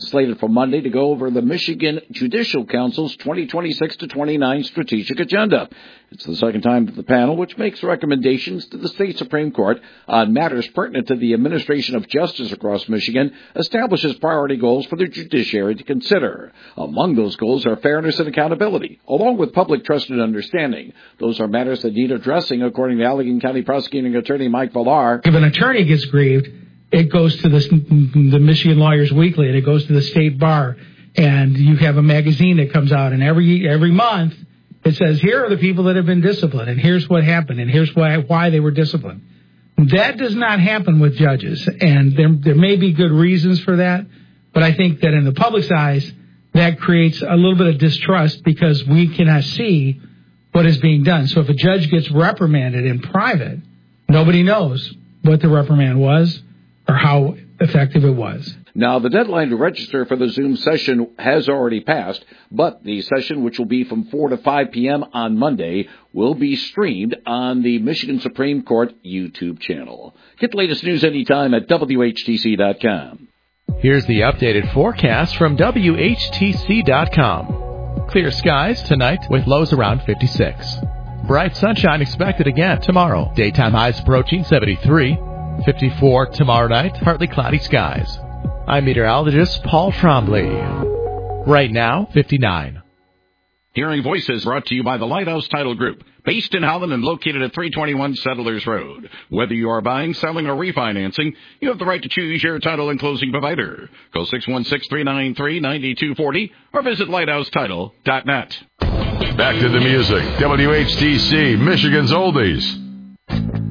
slated for Monday to go over the Michigan Judicial Council's 2026 to 29 strategic agenda. It's the second time that the panel, which makes recommendations to the state Supreme Court on matters pertinent to the administration of justice across Michigan, establishes priority goals for the judiciary to consider. Among those goals are fairness and accountability, along with public trust and understanding. Those are matters that need addressing, according to Allegan County Prosecuting Attorney Mike Villar. If an attorney gets grieved, it goes to the Michigan Lawyers Weekly, and it goes to the state bar, and you have a magazine that comes out, and every month it says, here are the people that have been disciplined, and here's what happened, and here's why they were disciplined. That does not happen with judges, and there may be good reasons for that, but I think that in the public's eyes, that creates a little bit of distrust because we cannot see what is being done. So if a judge gets reprimanded in private, nobody knows what the reprimand was or how effective it was. Now, the deadline to register for the Zoom session has already passed, but the session, which will be from 4 to 5 p.m. on Monday, will be streamed on the Michigan Supreme Court YouTube channel. Get the latest news anytime at WHTC.com. Here's the updated forecast from WHTC.com. Clear skies tonight with lows around 56. Bright sunshine expected again tomorrow. Daytime highs approaching 73. 54 tomorrow night. Partly cloudy skies. I'm meteorologist Paul Trombley. Right now, 59. Hearing Voices brought to you by the Lighthouse Title Group, based in Holland and located at 321 Settlers Road. Whether you are buying, selling, or refinancing, you have the right to choose your title and closing provider. Call 616-393-9240 or visit lighthousetitle.net. Back to the music. WHTC, Michigan's Oldies.